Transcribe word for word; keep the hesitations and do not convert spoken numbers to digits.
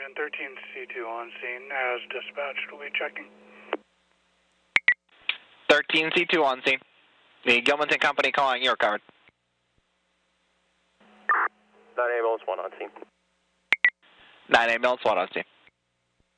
and thirteen C two on scene as dispatched. We'll be checking. thirteen C two on scene. The Gilmanton Company calling, you're covered. nine ambulance one on scene. nine ambulance one on scene.